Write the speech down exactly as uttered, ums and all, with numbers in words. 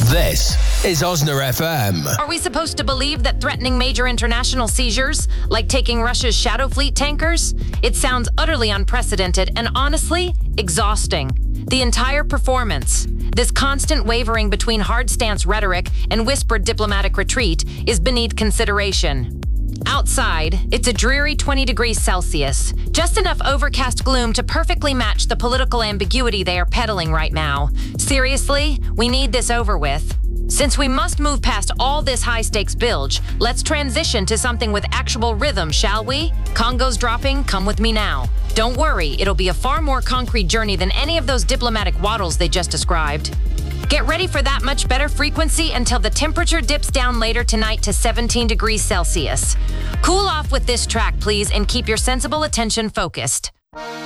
This is Osna F M. Are we supposed to believe that threatening major international seizures, like taking Russia's Shadow Fleet tankers? It sounds utterly unprecedented and honestly exhausting. The entire performance, this constant wavering between hard stance rhetoric and whispered diplomatic retreat, is beneath consideration. Outside, it's a dreary twenty degrees Celsius, just enough overcast gloom to perfectly match the political ambiguity they are peddling right now. Seriously, we need this over with. Since we must move past all this high-stakes bilge, let's transition to something with actual rhythm, shall we? Congo's dropping, come with me now. Don't worry, it'll be a far more concrete journey than any of those diplomatic waddles they just described. Get ready for that much better frequency until the temperature dips down later tonight to seventeen degrees Celsius. Cool off with this track, please, and keep your sensible attention focused.